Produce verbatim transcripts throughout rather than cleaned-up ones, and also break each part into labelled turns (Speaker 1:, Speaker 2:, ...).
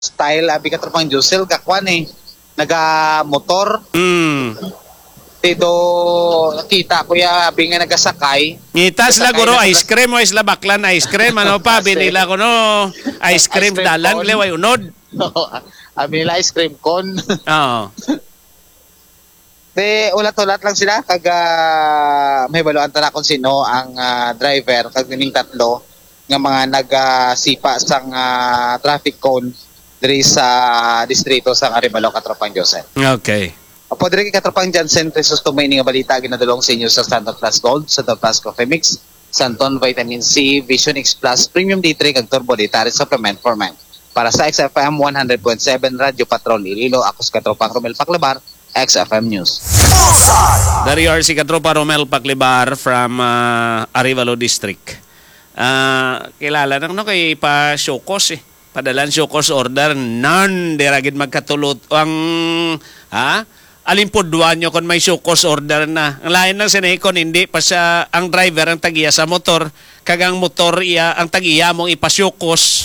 Speaker 1: style abi ka tropang Jusel kakwan eh naga motor
Speaker 2: Mm.
Speaker 1: dito kita ko ya abi nga nagasakay
Speaker 2: Ngitas la
Speaker 1: Sakay
Speaker 2: guro
Speaker 1: na-
Speaker 2: ice cream o isla baklan ice cream ano pa
Speaker 1: Kasi-
Speaker 2: binila ko no ice cream
Speaker 1: Ice cream
Speaker 2: dalan
Speaker 1: cone.
Speaker 2: leway unod.
Speaker 1: abi nila ice cream cone
Speaker 2: Oo.
Speaker 1: de ulat-ulat lang sila kag ah, may baluan ta kung sino ang ah, driver kag ning tatlo nga mga nagasipa sang ah, traffic cone diri sa distrito sa Arevalo Katropang Joseph.
Speaker 2: Okay.
Speaker 1: Apo diri kay Katropang Jansen Presos tumay nga balita ginadulong sa inyo sa Santon Plus Gold, Santon Plus Coffee Mix, Santon Vitamin C, Vision X Plus, Premium D three kag Turbo Dietary Supplement for Men. Para sa X F M one hundred point seven Radyo Patrol Iloilo, ako si Katropang Romel Paclabar, X F M News.
Speaker 2: Dari R C Katropa Romel Paclibar from uh, Arevalo District. Ah, kilala nang no kay pa Shokos eh. Padalan Shokos order nan deragid magkatulot ang ha alimpudwan nyo kon may Shokos order na. Ang lain lang sinay kon hindi pa sa ang driver ang tagiya sa motor kagang motor iya ang tagiya mong ipasyokos.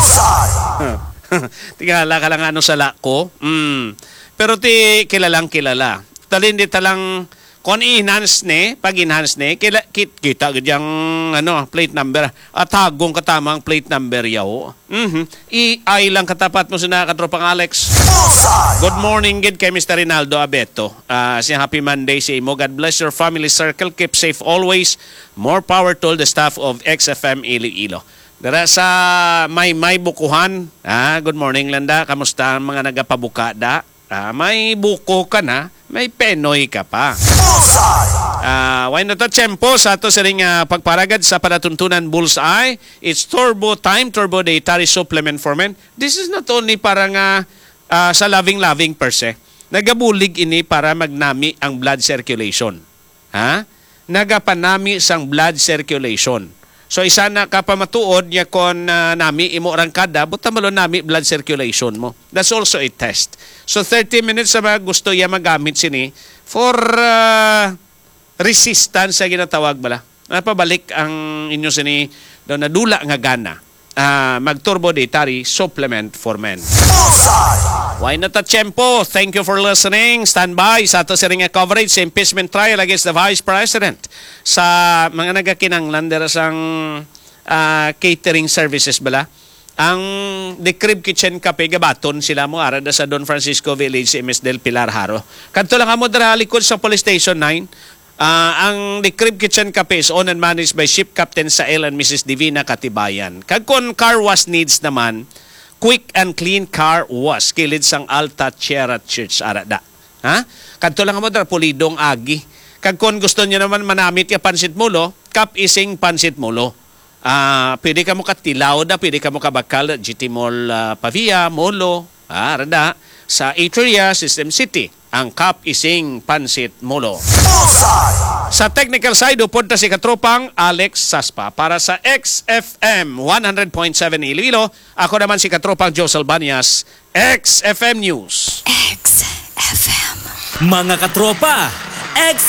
Speaker 2: Tingala ka lang ano sa lako. Mm. Pero ti kilalang kilala. Talin di talang kon i-enhance ne, pag enhance ne, kila, kit, kita gadyang ano, plate number. At hagong katamang plate number yaw. Mhm. I-ay lang katapat mo sa nakatropang Alex. Good morning, gid kay Mister Rinaldo Abeto. Uh, siya happy Monday sa imo. God bless your family circle. Keep safe always. More power to the staff of X F M Iloilo. Dara sa may may bukuhan. Ah, good morning Landa. Kamusta ang mga nagapabuka da? Ah, may buko ka na, may penoy ka pa. Ah, why not tempo sa ato sa ring uh, pagparagad sa panatuntunan Bullseye. It's Turbo Time, Turbo Dietary Supplement for Men. This is not only para nga uh, sa loving-loving per se. Nagabulig ini para magnami ang blood circulation. Ha? Nagapanami sang blood circulation. So isa na kapamatuod niya kon uh, nami imo rangkada buta malo nami blood circulation mo. That's also a test. So thirty minutes sa mga gusto ya magamit sini for uh, resistance sa ginatawag bala. Napabalik ang inyo sini do nadula nga gana. Uh, mag-turbo dietary supplement for men. Why not a tempo? Thank you for listening. Stand by sa ato sa ring coverage sa impeachment trial against the Vice President sa mga nagakinanglan dira sang uh, catering services bala. Ang The Crib Kitchen Cafe gabaton sila mo ara sa Don Francisco Village sa M S Del Pilar Haro. Kadto lang amo dira likod sa Police Station nine. Uh, ang The Crib Kitchen Cafe is owned and managed by Ship Captain Sael and Missus Divina Katibayan. Kag kon car wash needs naman, quick and clean car wash kilid sang Alta Tierra Church arada. Ha? Kadto lang mo dra pulidong agi. Kag kon gusto niyo naman manamit ya pansit mulo, kap ising pansit mulo. Ah, uh, pwede ka mo katilaw da, pwede ka mo kabakal G T Mall uh, Pavia, Molo, ah, arada sa Eteria System City. Ang kap ising pansit mulo. Sa technical side, upod na si katropang Alex Saspa. Para sa X F M one hundred point seven Iloilo, ako naman si katropang Joe Salbanias, X F M News.
Speaker 3: X F M. Mga katropa, X